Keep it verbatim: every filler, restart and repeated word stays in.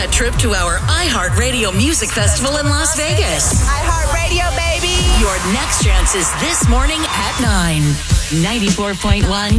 that trip to our iHeartRadio Music Festival in Las Vegas. iHeartRadio, baby. Your next chance is this morning at nine. ninety-four point one